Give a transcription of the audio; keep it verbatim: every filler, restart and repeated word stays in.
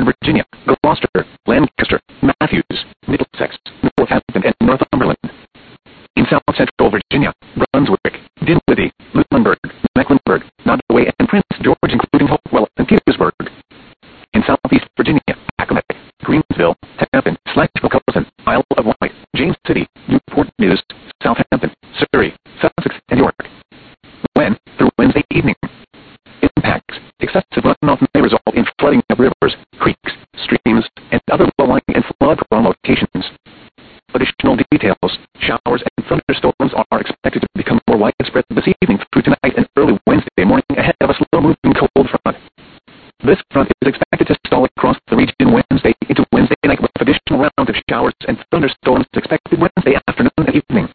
Virginia, Gloucester, Lancaster, Matthews, Middlesex, Northampton, and Northumberland. In South Central Virginia, Brunswick, Dinwiddie, Lunenburg, Mecklenburg, Nottoway, and Prince George, including Hopewell and Petersburg. In Southeast Virginia, Accomack, Greensville, Hampton, Slashville-Culleton, Isle of Wight, James City, Newport News, Southampton, Surrey, Sussex, and York. When, through Wednesday evening. Impacts. Excessive runoff may result in flooding of rivers, creeks, streams, and other low-lying and flood-prone locations. Additional details. Showers and thunderstorms are expected to become more widespread this evening through tonight and early Wednesday morning ahead of a slow-moving cold front. This front is expected to stall across the region Wednesday into Wednesday night with additional rounds of showers and thunderstorms expected Wednesday afternoon and evening.